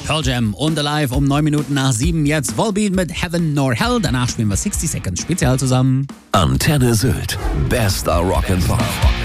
Pearl Jam und Alive um 9 Minuten nach 7. Jetzt Volbeat mit Heaven nor Hell. Danach spielen wir 60 Seconds Spezial zusammen. Antenne Sylt. Bester Rock'n'Pop.